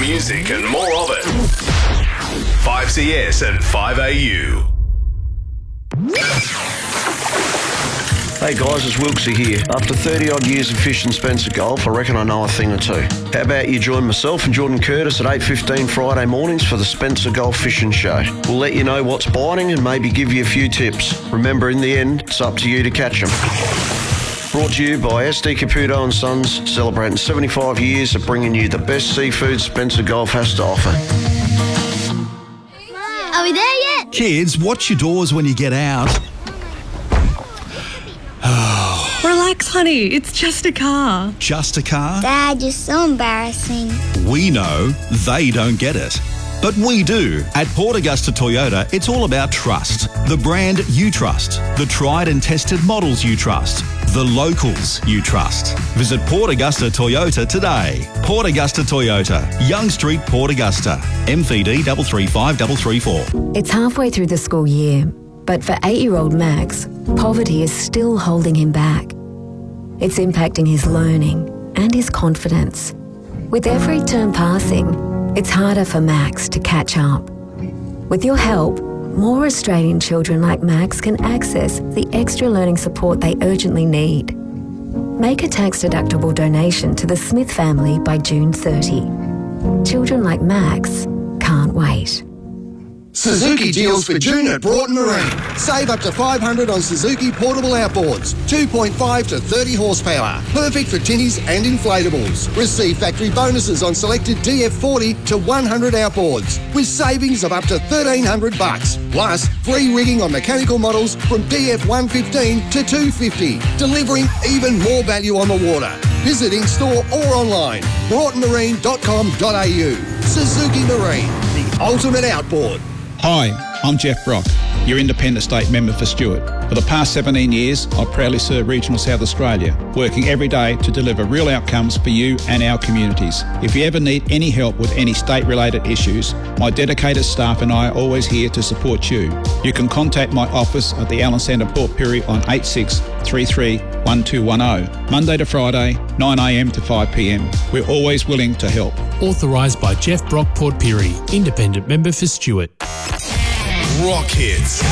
music and more of it. 5CS and 5AU. Hey guys, it's Wilksy here. After 30 odd years of fishing Spencer Gulf, I reckon I know a thing or two. How about you join myself and Jordan Curtis at 8:15 Friday mornings for the Spencer Gulf Fishing Show. We'll let you know what's biting and maybe give you a few tips. Remember, in the end, it's up to you to catch them. Brought to you by SD Caputo and Sons, celebrating 75 years of bringing you the best seafood Spencer Gulf has to offer. Are we there yet? Kids, watch your doors when you get out. Relax, honey. It's just a car. Just a car? Dad, you're so embarrassing. We know they don't get it. But we do. At Port Augusta Toyota, it's all about trust. The brand you trust. The tried and tested models you trust. The locals you trust. Visit Port Augusta Toyota today. Port Augusta Toyota, Young Street, Port Augusta. MVD 335334. It's halfway through the school year, but for 8-year-old Max, poverty is still holding him back. It's impacting his learning and his confidence. With every term passing, it's harder for Max to catch up. With your help, more Australian children like Max can access the extra learning support they urgently need. Make a tax-deductible donation to the Smith family by June 30. Children like Max can't wait. Suzuki deals for June at Broughton Marine. Save up to $500 on Suzuki portable outboards, 2.5 to 30 horsepower. Perfect for tinnies and inflatables. Receive factory bonuses on selected DF40 to 100 outboards, with savings of up to $1,300. Plus, free rigging on mechanical models from DF115 to 250, delivering even more value on the water. Visit in-store or online, broughtonmarine.com.au. Suzuki Marine, the ultimate outboard. Hi, I'm Jeff Brock, your Independent State Member for Stuart. For the past 17 years, I proudly serve Regional South Australia, working every day to deliver real outcomes for you and our communities. If you ever need any help with any state-related issues, my dedicated staff and I are always here to support you. You can contact my office at the Allen Centre Port Pirie on 8633 1210, Monday to Friday, 9am to 5pm. We're always willing to help. Authorised by Jeff Brock, Port Pirie, Independent Member for Stuart. Rock hits.